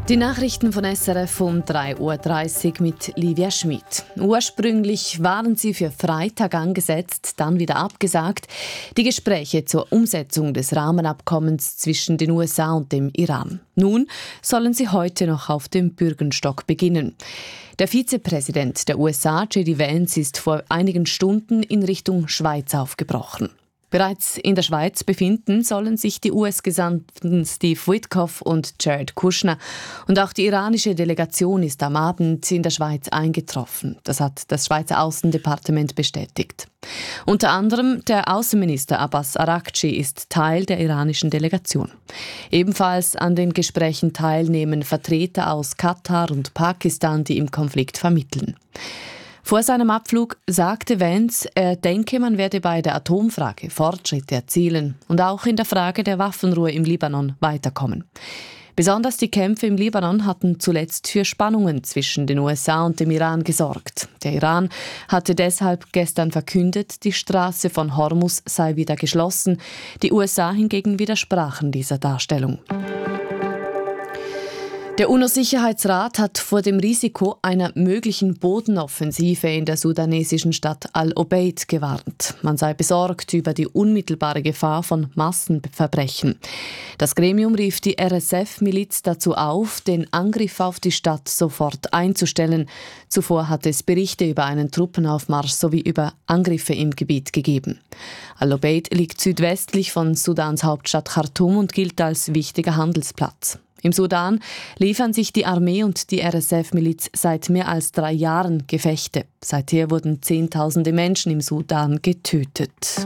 Die Nachrichten von SRF um 3.30 Uhr mit Livia Schmid. Ursprünglich waren sie für Freitag angesetzt, dann wieder abgesagt. Die Gespräche zur Umsetzung des Rahmenabkommens zwischen den USA und dem Iran. Nun sollen sie heute noch auf dem Bürgenstock beginnen. Der Vizepräsident der USA, J.D. Vance, ist vor einigen Stunden in Richtung Schweiz aufgebrochen. Bereits in der Schweiz befinden sollen sich die US-Gesandten Steve Witkoff und Jared Kushner. Und auch die iranische Delegation ist am Abend in der Schweiz eingetroffen. Das hat das Schweizer Außendepartement bestätigt. Unter anderem der Außenminister Abbas Araghchi ist Teil der iranischen Delegation. Ebenfalls an den Gesprächen teilnehmen Vertreter aus Katar und Pakistan, die im Konflikt vermitteln. Vor seinem Abflug sagte Vance, er denke, man werde bei der Atomfrage Fortschritte erzielen und auch in der Frage der Waffenruhe im Libanon weiterkommen. Besonders die Kämpfe im Libanon hatten zuletzt für Spannungen zwischen den USA und dem Iran gesorgt. Der Iran hatte deshalb gestern verkündet, die Straße von Hormuz sei wieder geschlossen. Die USA hingegen widersprachen dieser Darstellung. Der UNO-Sicherheitsrat hat vor dem Risiko einer möglichen Bodenoffensive in der sudanesischen Stadt Al-Obeid gewarnt. Man sei besorgt über die unmittelbare Gefahr von Massenverbrechen. Das Gremium rief die RSF-Miliz dazu auf, den Angriff auf die Stadt sofort einzustellen. Zuvor hatte es Berichte über einen Truppenaufmarsch sowie über Angriffe im Gebiet gegeben. Al-Obeid liegt südwestlich von Sudans Hauptstadt Khartoum und gilt als wichtiger Handelsplatz. Im Sudan liefern sich die Armee und die RSF-Miliz seit mehr als 3 Jahren Gefechte. Seither wurden Zehntausende Menschen im Sudan getötet.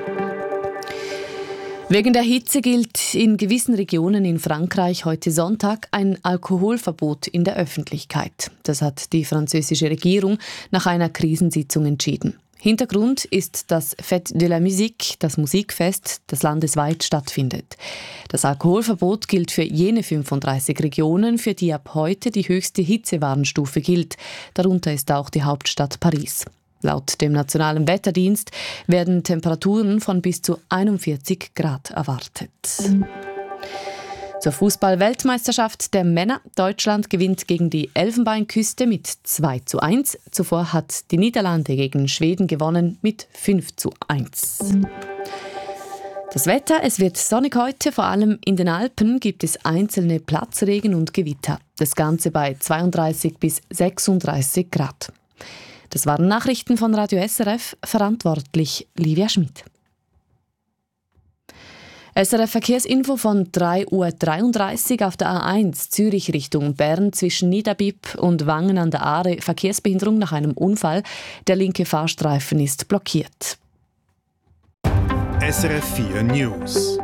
Wegen der Hitze gilt in gewissen Regionen in Frankreich heute Sonntag ein Alkoholverbot in der Öffentlichkeit. Das hat die französische Regierung nach einer Krisensitzung entschieden. Hintergrund ist das Fête de la Musique, das Musikfest, das landesweit stattfindet. Das Alkoholverbot gilt für jene 35 Regionen, für die ab heute die höchste Hitzewarnstufe gilt. Darunter ist auch die Hauptstadt Paris. Laut dem Nationalen Wetterdienst werden Temperaturen von bis zu 41 Grad erwartet. Zur Fußball-Weltmeisterschaft der Männer. Deutschland gewinnt gegen die Elfenbeinküste mit 2:1. Zuvor hat die Niederlande gegen Schweden gewonnen mit 5:1. Das Wetter, es wird sonnig heute, vor allem in den Alpen gibt es einzelne Platzregen und Gewitter. Das Ganze bei 32 bis 36 Grad. Das waren Nachrichten von Radio SRF, verantwortlich Livia Schmid. SRF Verkehrsinfo von 3:33 Uhr auf der A1 Zürich Richtung Bern zwischen Niederbipp und Wangen an der Aare. Verkehrsbehinderung nach einem Unfall. Der linke Fahrstreifen ist blockiert. SRF 4 News.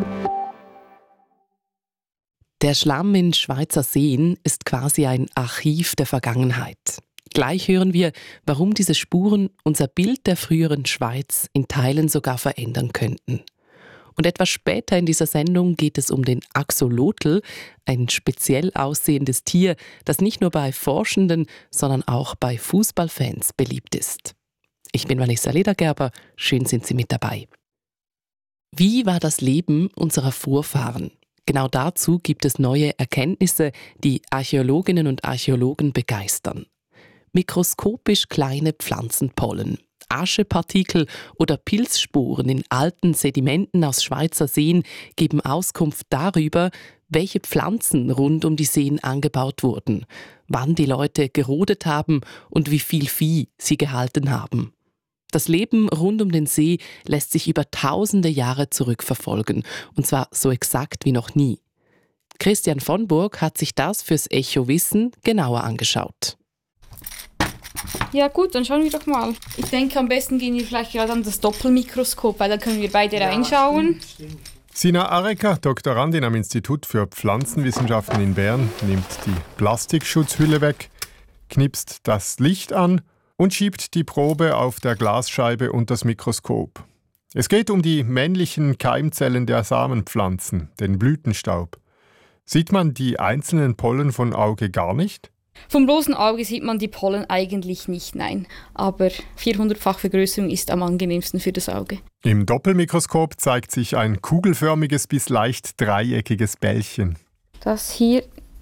Der Schlamm in Schweizer Seen ist quasi ein Archiv der Vergangenheit. Gleich hören wir, warum diese Spuren unser Bild der früheren Schweiz in Teilen sogar verändern könnten. Und etwas später in dieser Sendung geht es um den Axolotl, ein speziell aussehendes Tier, das nicht nur bei Forschenden, sondern auch bei Fußballfans beliebt ist. Ich bin Vanessa Ledergerber, schön sind Sie mit dabei. Wie war das Leben unserer Vorfahren? Genau dazu gibt es neue Erkenntnisse, die Archäologinnen und Archäologen begeistern. Mikroskopisch kleine Pflanzenpollen, Aschepartikel oder Pilzspuren in alten Sedimenten aus Schweizer Seen geben Auskunft darüber, welche Pflanzen rund um die Seen angebaut wurden, wann die Leute gerodet haben und wie viel Vieh sie gehalten haben. Das Leben rund um den See lässt sich über tausende Jahre zurückverfolgen, und zwar so exakt wie noch nie. Christian von Burg hat sich das fürs Echo Wissen genauer angeschaut. Ja gut, dann schauen wir doch mal. Ich denke, am besten gehen wir vielleicht gerade an das Doppelmikroskop, weil dann können wir beide reinschauen. Stimmt. Sina Areka, Doktorandin am Institut für Pflanzenwissenschaften in Bern, nimmt die Plastikschutzhülle weg, knipst das Licht an und schiebt die Probe auf der Glasscheibe unter das Mikroskop. Es geht um die männlichen Keimzellen der Samenpflanzen, den Blütenstaub. Sieht man die einzelnen Pollen von Auge gar nicht? Vom bloßen Auge sieht man die Pollen eigentlich nicht, nein. Aber 400-fach Vergrößerung ist am angenehmsten für das Auge. Im Doppelmikroskop zeigt sich ein kugelförmiges bis leicht dreieckiges Bällchen. Das hier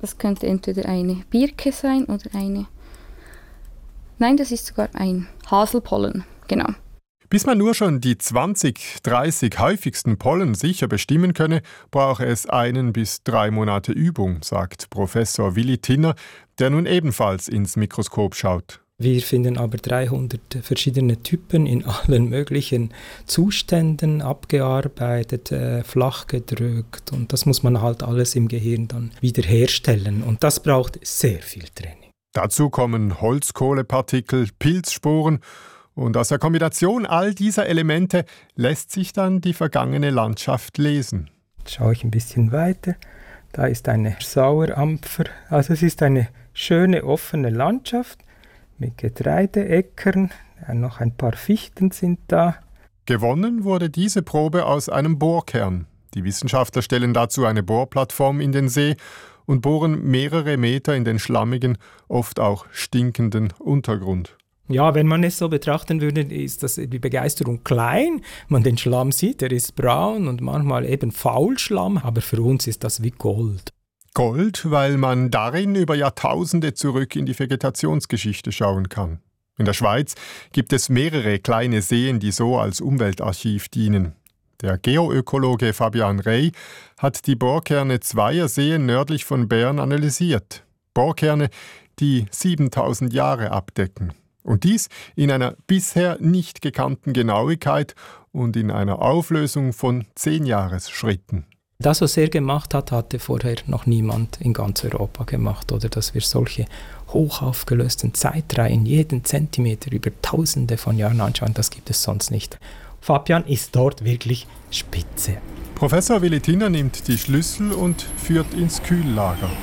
Das könnte entweder eine Birke sein oder eine... Nein, das ist sogar ein Haselpollen, genau. Bis man nur schon die 20, 30 häufigsten Pollen sicher bestimmen könne, brauche es 1 bis 3 Monate Übung, sagt Professor Willi Tinner, der nun ebenfalls ins Mikroskop schaut. Wir finden aber 300 verschiedene Typen in allen möglichen Zuständen, abgearbeitet, flach gedrückt. Und das muss man halt alles im Gehirn dann wiederherstellen. Und das braucht sehr viel Training. Dazu kommen Holzkohlepartikel, Pilzsporen. Und aus der Kombination all dieser Elemente lässt sich dann die vergangene Landschaft lesen. Jetzt schaue ich ein bisschen weiter. Da ist eine Sauerampfer. Also es ist eine schöne offene Landschaft mit Getreideäckern. Noch ein paar Fichten sind da. Gewonnen wurde diese Probe aus einem Bohrkern. Die Wissenschaftler stellen dazu eine Bohrplattform in den See und bohren mehrere Meter in den schlammigen, oft auch stinkenden Untergrund. Ja, wenn man es so betrachten würde, ist die Begeisterung klein. Man den Schlamm sieht, der ist braun und manchmal eben Faulschlamm, aber für uns ist das wie Gold. Gold, weil man darin über Jahrtausende zurück in die Vegetationsgeschichte schauen kann. In der Schweiz gibt es mehrere kleine Seen, die so als Umweltarchiv dienen. Der Geoökologe Fabian Rey hat die Bohrkerne zweier Seen nördlich von Bern analysiert. Bohrkerne, die 7000 Jahre abdecken. Und dies in einer bisher nicht gekannten Genauigkeit und in einer Auflösung von 10 Jahresschritten. Das, was er gemacht hat, hatte vorher noch niemand in ganz Europa gemacht. Oder dass wir solche hochaufgelösten Zeitreihen jeden Zentimeter über Tausende von Jahren anschauen, das gibt es sonst nicht. Fabian ist dort wirklich spitze. Professor Willi Tinner nimmt die Schlüssel und führt ins Kühllager.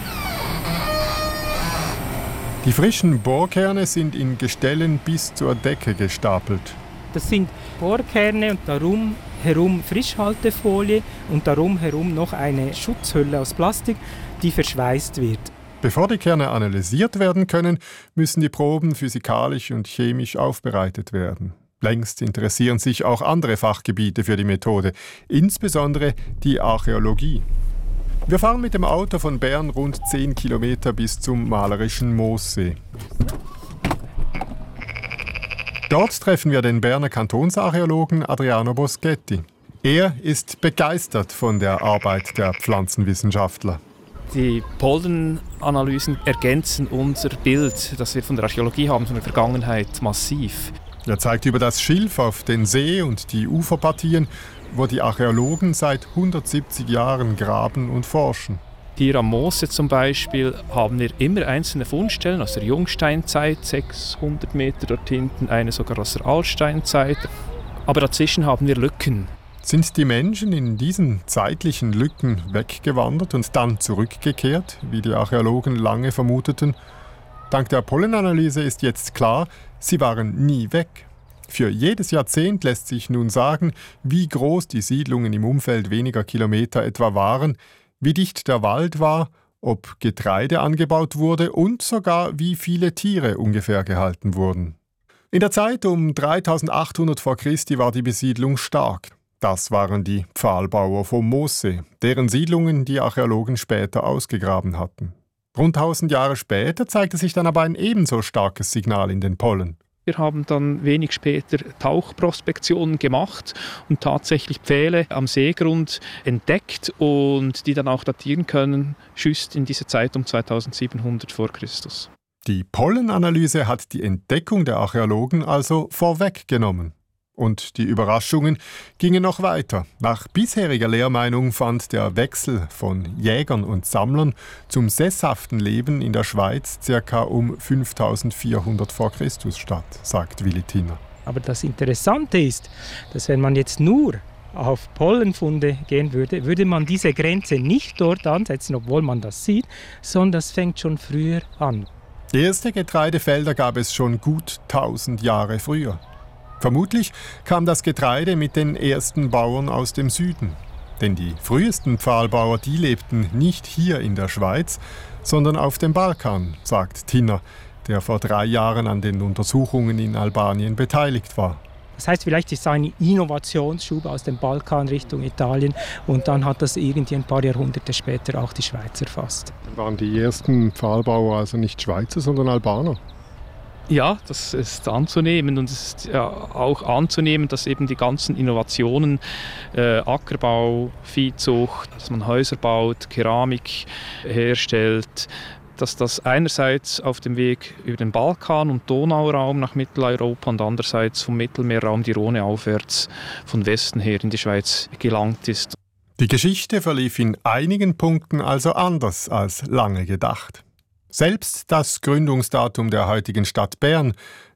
Die frischen Bohrkerne sind in Gestellen bis zur Decke gestapelt. Das sind Bohrkerne und darum herum Frischhaltefolie und darum herum noch eine Schutzhülle aus Plastik, die verschweißt wird. Bevor die Kerne analysiert werden können, müssen die Proben physikalisch und chemisch aufbereitet werden. Längst interessieren sich auch andere Fachgebiete für die Methode, insbesondere die Archäologie. Wir fahren mit dem Auto von Bern rund 10 Kilometer bis zum malerischen Moossee. Dort treffen wir den Berner Kantonsarchäologen Adriano Boschetti. Er ist begeistert von der Arbeit der Pflanzenwissenschaftler. Die Pollenanalysen ergänzen unser Bild, das wir von der Archäologie haben, von der Vergangenheit, massiv. Er zeigt über das Schilf auf den See und die Uferpartien, wo die Archäologen seit 170 Jahren graben und forschen. Hier am Moossee zum Beispiel haben wir immer einzelne Fundstellen aus der Jungsteinzeit, 600 Meter dort hinten, eine sogar aus der Altsteinzeit. Aber dazwischen haben wir Lücken. Sind die Menschen in diesen zeitlichen Lücken weggewandert und dann zurückgekehrt, wie die Archäologen lange vermuteten? Dank der Pollenanalyse ist jetzt klar, sie waren nie weg. Für jedes Jahrzehnt lässt sich nun sagen, wie groß die Siedlungen im Umfeld weniger Kilometer etwa waren, wie dicht der Wald war, ob Getreide angebaut wurde und sogar wie viele Tiere ungefähr gehalten wurden. In der Zeit um 3800 vor Christi war die Besiedlung stark. Das waren die Pfahlbauer vom Moossee, deren Siedlungen die Archäologen später ausgegraben hatten. Rund 1000 Jahre später zeigte sich dann aber ein ebenso starkes Signal in den Pollen. Wir haben dann wenig später Tauchprospektionen gemacht und tatsächlich Pfähle am Seegrund entdeckt und die dann auch datieren können, just in diese Zeit um 2700 vor Christus. Die Pollenanalyse hat die Entdeckung der Archäologen also vorweggenommen. Und die Überraschungen gingen noch weiter. Nach bisheriger Lehrmeinung fand der Wechsel von Jägern und Sammlern zum sesshaften Leben in der Schweiz ca. um 5400 vor Christus statt, sagt Willi Tinner. Aber das Interessante ist, dass wenn man jetzt nur auf Pollenfunde gehen würde, würde man diese Grenze nicht dort ansetzen, obwohl man das sieht, sondern das fängt schon früher an. Erste Getreidefelder gab es schon gut 1000 Jahre früher. Vermutlich kam das Getreide mit den ersten Bauern aus dem Süden. Denn die frühesten Pfahlbauer, die lebten nicht hier in der Schweiz, sondern auf dem Balkan, sagt Tinner, der vor 3 Jahren an den Untersuchungen in Albanien beteiligt war. Das heißt, vielleicht ist es ein Innovationsschub aus dem Balkan Richtung Italien und dann hat das irgendwie ein paar Jahrhunderte später auch die Schweiz erfasst. Waren die ersten Pfahlbauer also nicht Schweizer, sondern Albaner? Ja, das ist anzunehmen und es ist ja auch anzunehmen, dass eben die ganzen Innovationen, Ackerbau, Viehzucht, dass man Häuser baut, Keramik herstellt, dass das einerseits auf dem Weg über den Balkan und Donauraum nach Mitteleuropa und andererseits vom Mittelmeerraum die Rhone aufwärts von Westen her in die Schweiz gelangt ist. Die Geschichte verlief in einigen Punkten also anders als lange gedacht. Selbst das Gründungsdatum der heutigen Stadt Bern,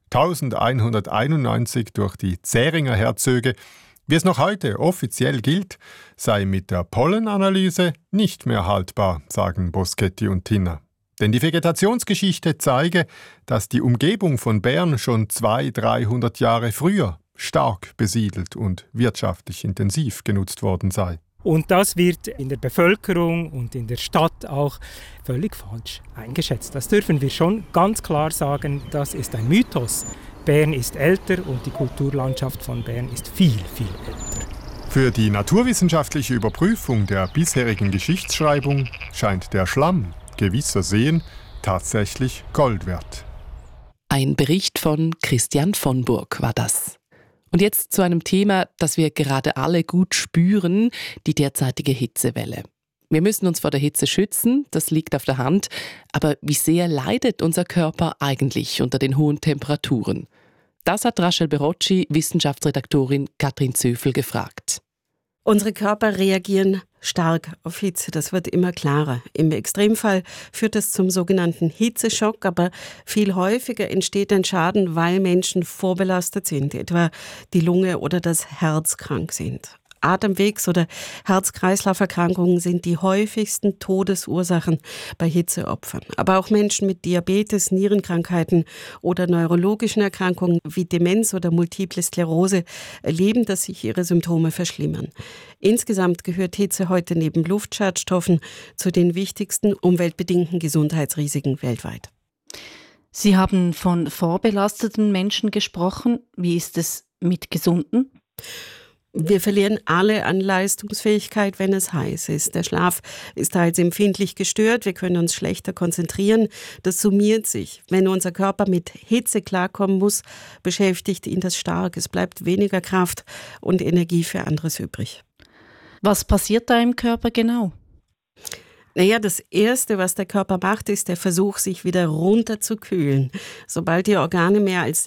1191 durch die Zähringer Herzöge, wie es noch heute offiziell gilt, sei mit der Pollenanalyse nicht mehr haltbar, sagen Boschetti und Tinner. Denn die Vegetationsgeschichte zeige, dass die Umgebung von Bern schon 200-300 Jahre früher stark besiedelt und wirtschaftlich intensiv genutzt worden sei. Und das wird in der Bevölkerung und in der Stadt auch völlig falsch eingeschätzt. Das dürfen wir schon ganz klar sagen, das ist ein Mythos. Bern ist älter und die Kulturlandschaft von Bern ist viel, viel älter. Für die naturwissenschaftliche Überprüfung der bisherigen Geschichtsschreibung scheint der Schlamm gewisser Seen tatsächlich Gold wert. Ein Bericht von Christian von Burg war das. Und jetzt zu einem Thema, das wir gerade alle gut spüren, die derzeitige Hitzewelle. Wir müssen uns vor der Hitze schützen, das liegt auf der Hand. Aber wie sehr leidet unser Körper eigentlich unter den hohen Temperaturen? Das hat Rachel Berocci, Wissenschaftsredaktorin Katrin Zöfel, gefragt. Unsere Körper reagieren stark auf Hitze, das wird immer klarer. Im Extremfall führt es zum sogenannten Hitzeschock, aber viel häufiger entsteht ein Schaden, weil Menschen vorbelastet sind, etwa die Lunge oder das Herz krank sind. Atemwegs- oder Herz-Kreislauf-Erkrankungen sind die häufigsten Todesursachen bei Hitzeopfern. Aber auch Menschen mit Diabetes, Nierenkrankheiten oder neurologischen Erkrankungen wie Demenz oder Multiple Sklerose erleben, dass sich ihre Symptome verschlimmern. Insgesamt gehört Hitze heute neben Luftschadstoffen zu den wichtigsten umweltbedingten Gesundheitsrisiken weltweit. Sie haben von vorbelasteten Menschen gesprochen. Wie ist es mit Gesunden? Wir verlieren alle an Leistungsfähigkeit, wenn es heiß ist. Der Schlaf ist teils empfindlich gestört, wir können uns schlechter konzentrieren. Das summiert sich. Wenn unser Körper mit Hitze klarkommen muss, beschäftigt ihn das stark. Es bleibt weniger Kraft und Energie für anderes übrig. Was passiert da im Körper genau? Naja, das Erste, was der Körper macht, ist der Versuch, sich wieder runterzukühlen. Sobald die Organe mehr als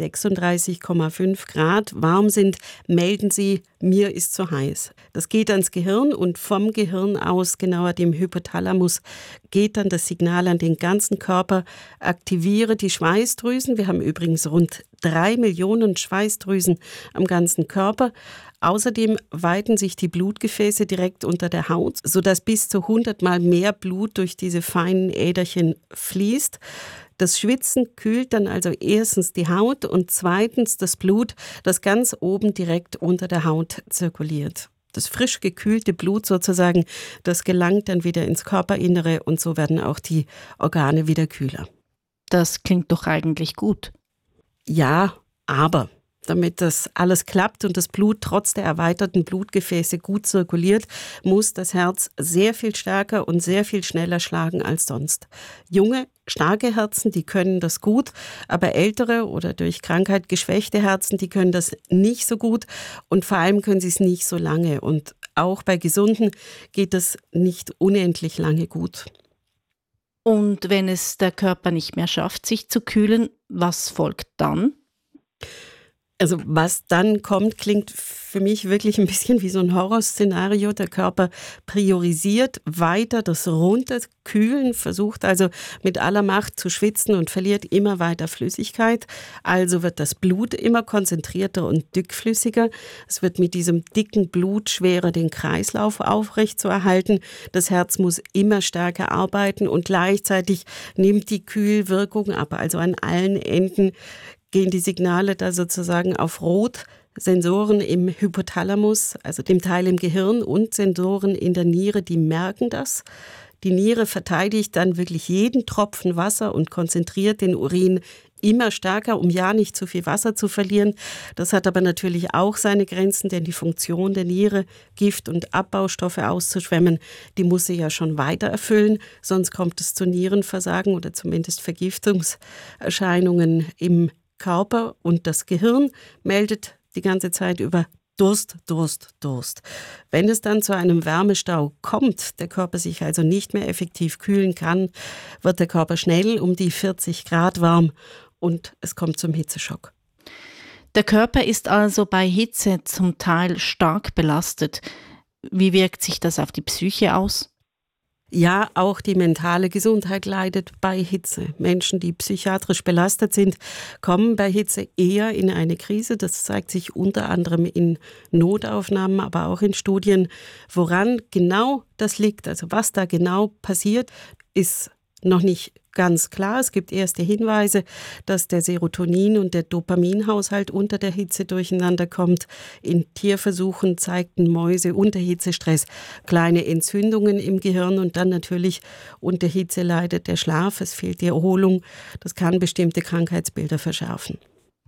36,5 Grad warm sind, melden sie, mir ist zu heiß. Das geht ans Gehirn und vom Gehirn aus, genauer dem Hypothalamus, geht dann das Signal an den ganzen Körper, aktiviere die Schweißdrüsen. Wir haben übrigens rund 3 Millionen Schweißdrüsen am ganzen Körper. Außerdem weiten sich die Blutgefäße direkt unter der Haut, sodass bis zu 100 Mal mehr Blut durch diese feinen Äderchen fließt. Das Schwitzen kühlt dann also erstens die Haut und zweitens das Blut, das ganz oben direkt unter der Haut zirkuliert. Das frisch gekühlte Blut sozusagen, das gelangt dann wieder ins Körperinnere und so werden auch die Organe wieder kühler. Das klingt doch eigentlich gut. Ja, aber damit das alles klappt und das Blut trotz der erweiterten Blutgefäße gut zirkuliert, muss das Herz sehr viel stärker und sehr viel schneller schlagen als sonst. Junge, starke Herzen, die können das gut, aber ältere oder durch Krankheit geschwächte Herzen, die können das nicht so gut und vor allem können sie es nicht so lange. Und auch bei Gesunden geht es nicht unendlich lange gut. Und wenn es der Körper nicht mehr schafft, sich zu kühlen, was folgt dann? Also was dann kommt, klingt für mich wirklich ein bisschen wie so ein Horrorszenario. Der Körper priorisiert weiter das Runterkühlen, versucht also mit aller Macht zu schwitzen und verliert immer weiter Flüssigkeit. Also wird das Blut immer konzentrierter und dickflüssiger. Es wird mit diesem dicken Blut schwerer, den Kreislauf aufrechtzuerhalten. Das Herz muss immer stärker arbeiten und gleichzeitig nimmt die Kühlwirkung ab. Also an allen Enden gehen die Signale da sozusagen auf Rot. Sensoren im Hypothalamus, also dem Teil im Gehirn und Sensoren in der Niere, die merken das. Die Niere verteidigt dann wirklich jeden Tropfen Wasser und konzentriert den Urin immer stärker, um ja nicht zu viel Wasser zu verlieren. Das hat aber natürlich auch seine Grenzen, denn die Funktion der Niere, Gift- und Abbaustoffe auszuschwemmen, die muss sie ja schon weiter erfüllen, sonst kommt es zu Nierenversagen oder zumindest Vergiftungserscheinungen im Körper. Und das Gehirn meldet die ganze Zeit über Durst, Durst, Durst. Wenn es dann zu einem Wärmestau kommt, der Körper sich also nicht mehr effektiv kühlen kann, wird der Körper schnell um die 40 Grad warm und es kommt zum Hitzeschock. Der Körper ist also bei Hitze zum Teil stark belastet. Wie wirkt sich das auf die Psyche aus? Ja, auch die mentale Gesundheit leidet bei Hitze. Menschen, die psychiatrisch belastet sind, kommen bei Hitze eher in eine Krise. Das zeigt sich unter anderem in Notaufnahmen, aber auch in Studien. Woran genau das liegt, also was da genau passiert, ist noch nicht ganz klar. Es gibt erste Hinweise, dass der Serotonin- und der Dopaminhaushalt unter der Hitze durcheinander kommt. In Tierversuchen zeigten Mäuse unter Hitzestress kleine Entzündungen im Gehirn und dann natürlich unter Hitze leidet der Schlaf, es fehlt die Erholung. Das kann bestimmte Krankheitsbilder verschärfen.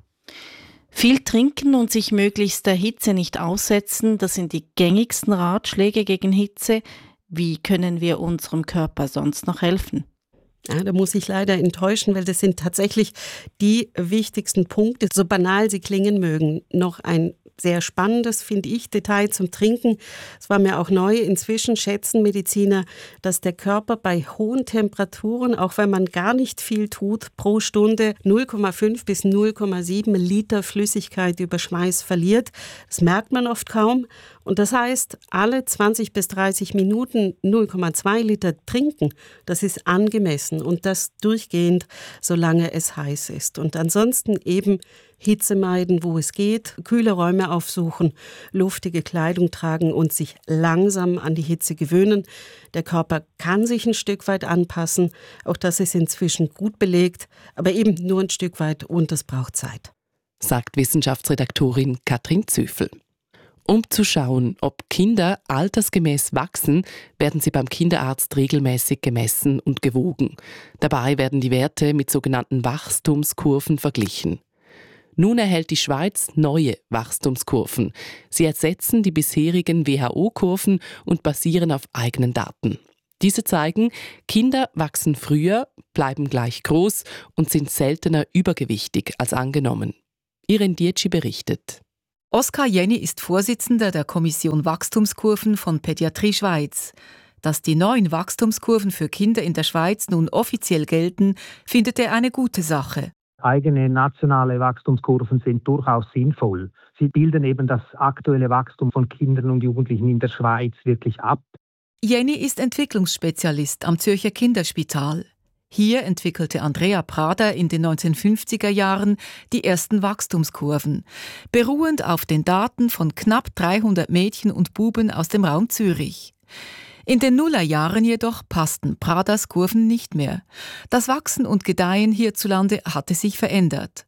Viel trinken und sich möglichst der Hitze nicht aussetzen, das sind die gängigsten Ratschläge gegen Hitze. Wie können wir unserem Körper sonst noch helfen? Ja, da muss ich leider enttäuschen, weil das sind tatsächlich die wichtigsten Punkte, so banal sie klingen mögen. Noch ein sehr spannendes, finde ich, Detail zum Trinken. Es war mir auch neu. Inzwischen schätzen Mediziner, dass der Körper bei hohen Temperaturen, auch wenn man gar nicht viel tut, pro Stunde 0,5 bis 0,7 Liter Flüssigkeit über Schweiß verliert. Das merkt man oft kaum. Und das heißt, alle 20 bis 30 Minuten 0,2 Liter trinken, das ist angemessen und das durchgehend, solange es heiß ist. Und ansonsten eben Hitze meiden, wo es geht, kühle Räume aufsuchen, luftige Kleidung tragen und sich langsam an die Hitze gewöhnen. Der Körper kann sich ein Stück weit anpassen, auch das ist inzwischen gut belegt, aber eben nur ein Stück weit und es braucht Zeit. Sagt Wissenschaftsredaktorin Katrin Züffel. Um zu schauen, ob Kinder altersgemäß wachsen, werden sie beim Kinderarzt regelmäßig gemessen und gewogen. Dabei werden die Werte mit sogenannten Wachstumskurven verglichen. Nun erhält die Schweiz neue Wachstumskurven. Sie ersetzen die bisherigen WHO-Kurven und basieren auf eigenen Daten. Diese zeigen, Kinder wachsen früher, bleiben gleich groß und sind seltener übergewichtig als angenommen. Irene Dietschi berichtet. Oskar Jenny ist Vorsitzender der Kommission Wachstumskurven von Pädiatrie Schweiz. Dass die neuen Wachstumskurven für Kinder in der Schweiz nun offiziell gelten, findet er eine gute Sache. Eigene nationale Wachstumskurven sind durchaus sinnvoll. Sie bilden eben das aktuelle Wachstum von Kindern und Jugendlichen in der Schweiz wirklich ab. Jenny ist Entwicklungsspezialist am Zürcher Kinderspital. Hier entwickelte Andrea Prader in den 1950er Jahren die ersten Wachstumskurven, beruhend auf den Daten von knapp 300 Mädchen und Buben aus dem Raum Zürich. In den Nullerjahren jedoch passten Praders Kurven nicht mehr. Das Wachsen und Gedeihen hierzulande hatte sich verändert.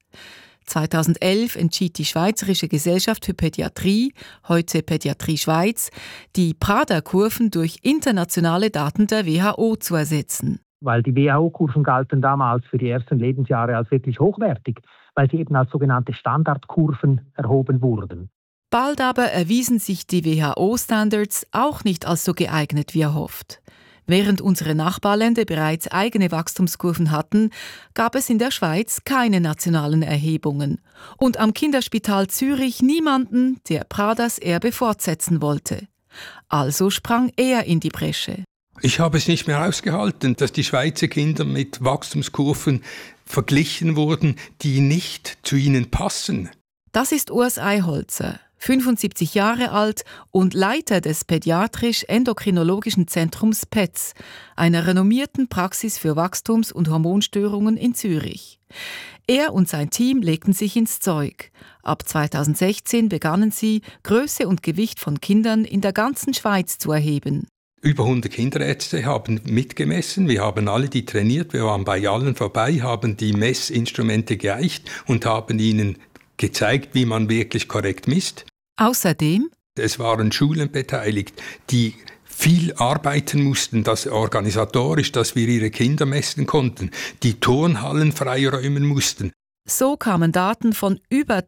2011 entschied die Schweizerische Gesellschaft für Pädiatrie, heute Pädiatrie Schweiz, die Prader-Kurven durch internationale Daten der WHO zu ersetzen. Weil die WHO-Kurven galten damals für die ersten Lebensjahre als wirklich hochwertig, weil sie eben als sogenannte Standardkurven erhoben wurden. Bald aber erwiesen sich die WHO-Standards auch nicht als so geeignet wie erhofft. Während unsere Nachbarländer bereits eigene Wachstumskurven hatten, gab es in der Schweiz keine nationalen Erhebungen und am Kinderspital Zürich niemanden, der Praders Erbe fortsetzen wollte. Also sprang er in die Bresche. Ich habe es nicht mehr ausgehalten, dass die Schweizer Kinder mit Wachstumskurven verglichen wurden, die nicht zu ihnen passen. Das ist Urs Eiholzer, 75 Jahre alt und Leiter des Pädiatrisch-Endokrinologischen Zentrums PETZ, einer renommierten Praxis für Wachstums- und Hormonstörungen in Zürich. Er und sein Team legten sich ins Zeug. Ab 2016 begannen sie, Größe und Gewicht von Kindern in der ganzen Schweiz zu erheben. Über 100 Kinderärzte haben mitgemessen, wir haben alle die trainiert, wir waren bei allen vorbei, haben die Messinstrumente geeicht und haben ihnen gezeigt, wie man wirklich korrekt misst. Außerdem? Es waren Schulen beteiligt, die viel arbeiten mussten, dass organisatorisch, dass wir ihre Kinder messen konnten, die Turnhallen freiräumen mussten. So kamen Daten von über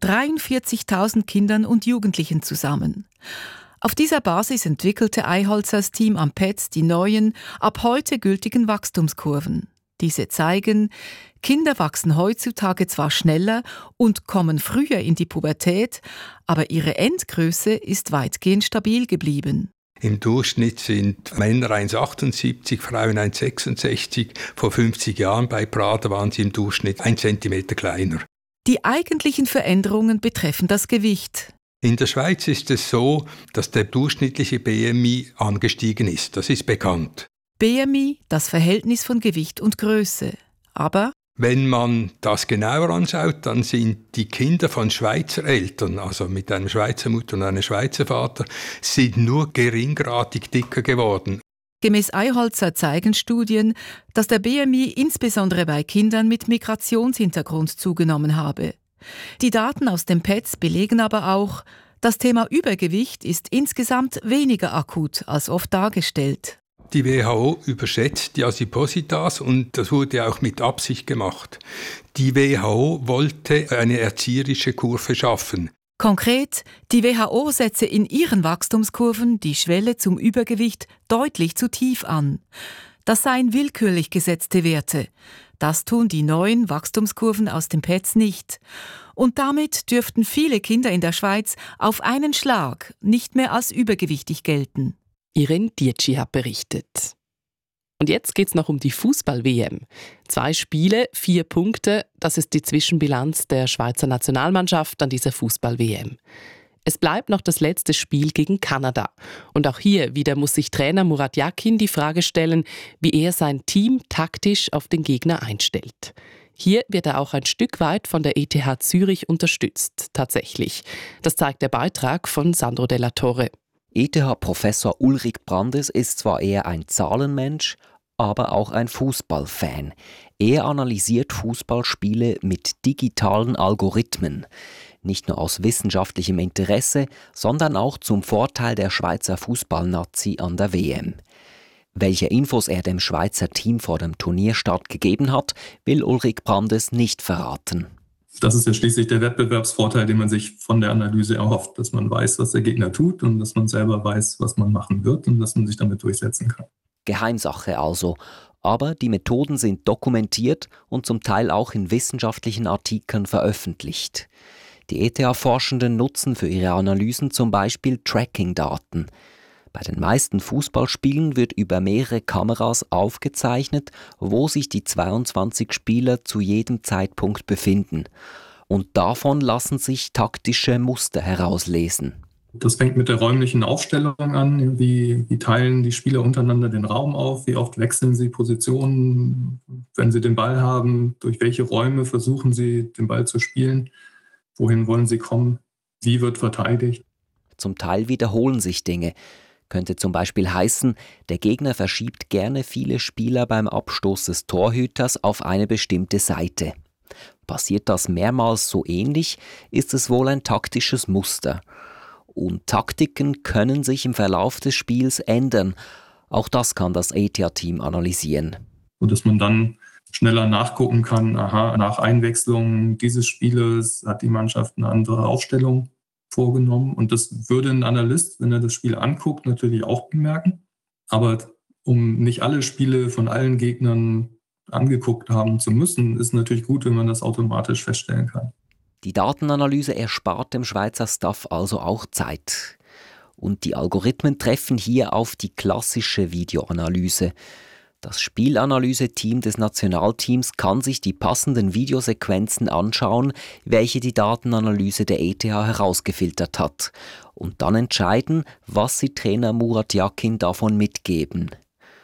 43.000 Kindern und Jugendlichen zusammen. Auf dieser Basis entwickelte Eiholzers Team am PETZ die neuen, ab heute gültigen Wachstumskurven. Diese zeigen, Kinder wachsen heutzutage zwar schneller und kommen früher in die Pubertät, aber ihre Endgröße ist weitgehend stabil geblieben. Im Durchschnitt sind Männer 1,78, Frauen 1,66. Vor 50 Jahren bei Prada waren sie im Durchschnitt 1 Zentimeter kleiner. Die eigentlichen Veränderungen betreffen das Gewicht. In der Schweiz ist es so, dass der durchschnittliche BMI angestiegen ist. Das ist bekannt. BMI, das Verhältnis von Gewicht und Größe. Aber wenn man das genauer anschaut, dann sind die Kinder von Schweizer Eltern, also mit einer Schweizer Mutter und einem Schweizer Vater, sind nur geringgradig dicker geworden. Gemäß Eiholzer zeigen Studien, dass der BMI insbesondere bei Kindern mit Migrationshintergrund zugenommen habe. Die Daten aus dem PETZ belegen aber auch, das Thema Übergewicht ist insgesamt weniger akut als oft dargestellt. Die WHO überschätzt die Adipositas und das wurde auch mit Absicht gemacht. Die WHO wollte eine erzieherische Kurve schaffen. Konkret, die WHO setze in ihren Wachstumskurven die Schwelle zum Übergewicht deutlich zu tief an. Das seien willkürlich gesetzte Werte. Das tun die neuen Wachstumskurven aus dem PETZ nicht. Und damit dürften viele Kinder in der Schweiz auf einen Schlag nicht mehr als übergewichtig gelten. Irene Dietschi hat berichtet. Und jetzt geht es noch um die Fußball-WM. 2 Spiele, 4 Punkte, das ist die Zwischenbilanz der Schweizer Nationalmannschaft an dieser Fußball-WM. Es bleibt noch das letzte Spiel gegen Kanada. Und auch hier wieder muss sich Trainer Murat Yakin die Frage stellen, wie er sein Team taktisch auf den Gegner einstellt. Hier wird er auch ein Stück weit von der ETH Zürich unterstützt, tatsächlich. Das zeigt der Beitrag von Sandro Della Torre. ETH-Professor Ulrich Brandes ist zwar eher ein Zahlenmensch, aber auch ein Fußballfan. Er analysiert Fußballspiele mit digitalen Algorithmen. Nicht nur aus wissenschaftlichem Interesse, sondern auch zum Vorteil der Schweizer Fußballnazi an der WM. Welche Infos er dem Schweizer Team vor dem Turnierstart gegeben hat, will Ulrich Brandes nicht verraten. Das ist ja schließlich der Wettbewerbsvorteil, den man sich von der Analyse erhofft, dass man weiß, was der Gegner tut und dass man selber weiß, was man machen wird und dass man sich damit durchsetzen kann. Geheimsache also. Aber die Methoden sind dokumentiert und zum Teil auch in wissenschaftlichen Artikeln veröffentlicht. Die ETH-Forschenden nutzen für ihre Analysen zum Beispiel Tracking-Daten. Bei den meisten Fußballspielen wird über mehrere Kameras aufgezeichnet, wo sich die 22 Spieler zu jedem Zeitpunkt befinden. Und davon lassen sich taktische Muster herauslesen. Das fängt mit der räumlichen Aufstellung an. Wie teilen die Spieler untereinander den Raum auf? Wie oft wechseln sie Positionen, wenn sie den Ball haben? Durch welche Räume versuchen sie, den Ball zu spielen? Wohin wollen sie kommen? Wie wird verteidigt? Zum Teil wiederholen sich Dinge. Könnte zum Beispiel heißen, der Gegner verschiebt gerne viele Spieler beim Abstoß des Torhüters auf eine bestimmte Seite. Passiert das mehrmals so ähnlich, ist es wohl ein taktisches Muster. Und Taktiken können sich im Verlauf des Spiels ändern. Auch das kann das ETH-Team analysieren. Und dass man dann schneller nachgucken kann, nach Einwechslung dieses Spieles hat die Mannschaft eine andere Aufstellung vorgenommen. Und das würde ein Analyst, wenn er das Spiel anguckt, natürlich auch bemerken. Aber um nicht alle Spiele von allen Gegnern angeguckt haben zu müssen, ist natürlich gut, wenn man das automatisch feststellen kann. Die Datenanalyse erspart dem Schweizer Staff also auch Zeit. Und die Algorithmen treffen hier auf die klassische Videoanalyse. Das Spielanalyse-Team des Nationalteams kann sich die passenden Videosequenzen anschauen, welche die Datenanalyse der ETH herausgefiltert hat, und dann entscheiden, was sie Trainer Murat Yakin davon mitgeben.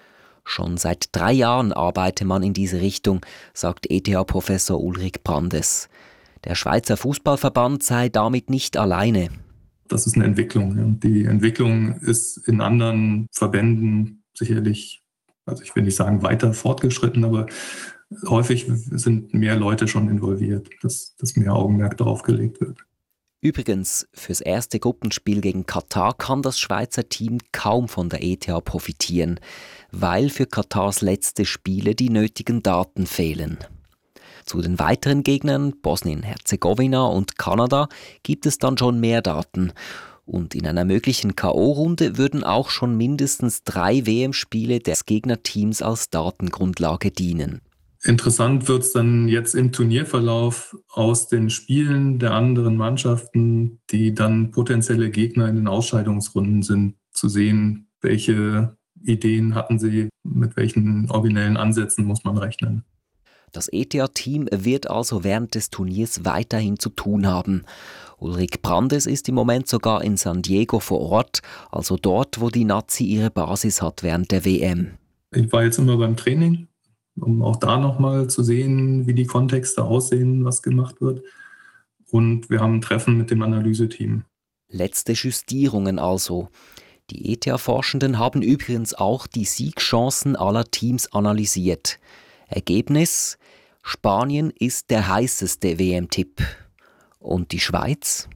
Schon seit 3 Jahren arbeite man in diese Richtung, sagt ETH-Professor Ulrich Brandes. Der Schweizer Fußballverband sei damit nicht alleine. Das ist eine Entwicklung. Die Entwicklung ist in anderen Verbänden sicherlich, also ich will nicht sagen weiter fortgeschritten, aber häufig sind mehr Leute schon involviert, dass mehr Augenmerk darauf gelegt wird. Übrigens, fürs erste Gruppenspiel gegen Katar kann das Schweizer Team kaum von der ETH profitieren, weil für Katars letzte Spiele die nötigen Daten fehlen. Zu den weiteren Gegnern, Bosnien-Herzegowina und Kanada, gibt es dann schon mehr Daten. Und in einer möglichen K.O.-Runde würden auch schon mindestens 3 WM-Spiele des Gegnerteams als Datengrundlage dienen. Interessant wird es dann jetzt im Turnierverlauf aus den Spielen der anderen Mannschaften, die dann potenzielle Gegner in den Ausscheidungsrunden sind, zu sehen, welche Ideen hatten sie, mit welchen originellen Ansätzen muss man rechnen. Das ETH-Team wird also während des Turniers weiterhin zu tun haben. Ulrich Brandes ist im Moment sogar in San Diego vor Ort, also dort, wo die Nazi ihre Basis hat während der WM. Ich war jetzt immer beim Training, um auch da nochmal zu sehen, wie die Kontexte aussehen, was gemacht wird. Und wir haben ein Treffen mit dem Analyseteam. Letzte Justierungen also. Die ETH-Forschenden haben übrigens auch die Siegchancen aller Teams analysiert. Ergebnis: Spanien ist der heißeste WM-Tipp. Und die Schweiz?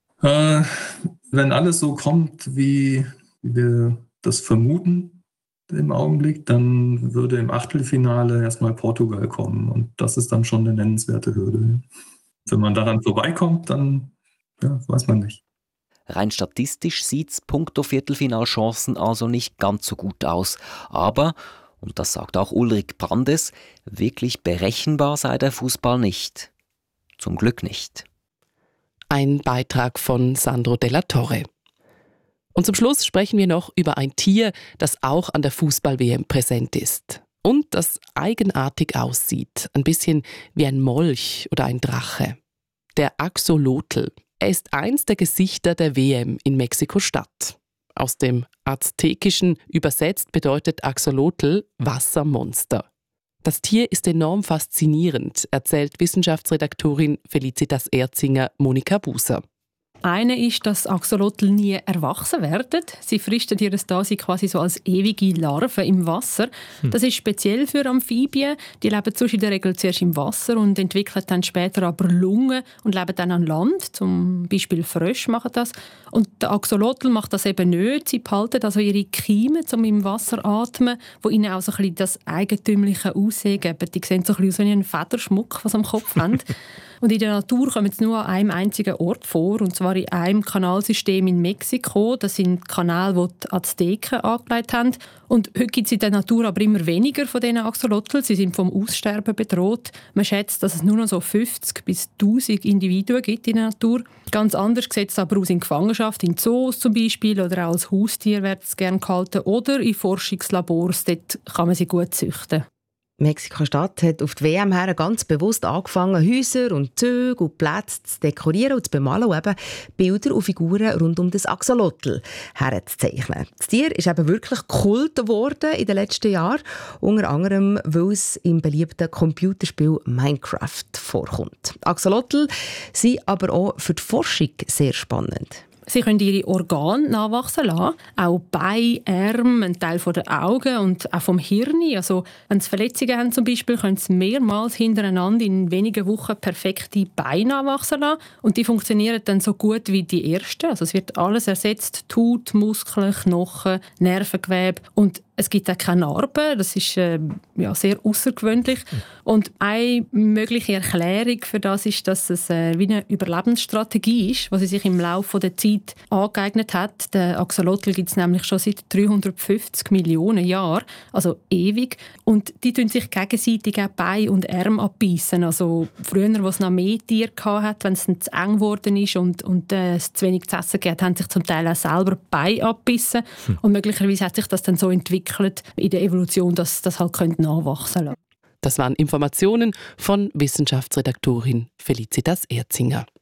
Wenn alles so kommt, wie wir das vermuten im Augenblick, dann würde im Achtelfinale erstmal Portugal kommen. Und das ist dann schon eine nennenswerte Hürde. Wenn man daran vorbeikommt, dann weiß man nicht. Rein statistisch sieht es punkto Viertelfinalchancen also nicht ganz so gut aus. Aber, und das sagt auch Ulrich Brandes, wirklich berechenbar sei der Fußball nicht. Zum Glück nicht. Ein Beitrag von Sandro Della Torre. Und zum Schluss sprechen wir noch über ein Tier, das auch an der Fußball-WM präsent ist. Und das eigenartig aussieht. Ein bisschen wie ein Molch oder ein Drache. Der Axolotl. Er ist eins der Gesichter der WM in Mexiko-Stadt. Aus dem Aztekischen übersetzt bedeutet Axolotl Wassermonster. Das Tier ist enorm faszinierend, erzählt Wissenschaftsredaktorin Felicitas Erzinger Monika Buser. Eine ist, dass Axolotl nie erwachsen werden. Sie fristen ihr Dasein quasi so als ewige Larven im Wasser. Das ist speziell für Amphibien. Die leben sonst in der Regel zuerst im Wasser und entwickeln dann später aber Lungen und leben dann an Land. Zum Beispiel Frösche machen das. Und der Axolotl macht das eben nicht. Sie behalten also ihre Keime, um im Wasser zu atmen, wo ihnen auch so ein bisschen das eigentümliche Aussehen geben. Die sehen so ein bisschen aus wie ein Federschmuck, was sie am Kopf haben. Und in der Natur kommen sie nur an einem einzigen Ort vor, und zwar in einem Kanalsystem in Mexiko. Das sind Kanäle, die die Azteken angelegt haben. Und heute gibt es in der Natur aber immer weniger von diesen Axolotl. Sie sind vom Aussterben bedroht. Man schätzt, dass es nur noch so 50 bis 1000 Individuen gibt in der Natur. Ganz anders sieht es aber aus in Gefangenschaft, in Zoos zum Beispiel, oder auch als Haustier wird es gerne gehalten, oder in Forschungslabors. Dort kann man sie gut züchten. Mexiko-Stadt hat auf die WM her ganz bewusst angefangen, Häuser und Züge und Plätze zu dekorieren und zu bemalen und eben Bilder und Figuren rund um das Axolotl herzuzeichnen. Das Tier ist eben wirklich Kult geworden in den letzten Jahren, unter anderem, weil es im beliebten Computerspiel Minecraft vorkommt. Axolotl sind aber auch für die Forschung sehr spannend. Sie können ihre Organe nachwachsen lassen, auch Beine, Arme, ein Teil der Augen und auch vom Hirn. Also, wenn sie Verletzungen haben zum Beispiel, können sie mehrmals hintereinander in wenigen Wochen perfekte Beine nachwachsen lassen. Und die funktionieren dann so gut wie die ersten. Also es wird alles ersetzt: Haut, Muskeln, Knochen, Nervengewebe. Und es gibt auch keine Narben. Das ist sehr außergewöhnlich. Und eine mögliche Erklärung für das ist, dass es wie eine Überlebensstrategie ist, die sie sich im Laufe der Zeit angeeignet hat. Der Axolotl gibt es nämlich schon seit 350 Millionen Jahren, also ewig. Und die tun sich gegenseitig auch Beine und Arme abbeissen. Also früher, wo es noch mehr Tiere hatte, wenn es dann zu eng geworden ist und es zu wenig zu essen gab, haben sich zum Teil auch selber Beine abbissen. Und möglicherweise hat sich das dann so entwickelt in der Evolution, dass das halt nachwachsen lassen. Das waren Informationen von Wissenschaftsredaktorin Felicitas Erzinger.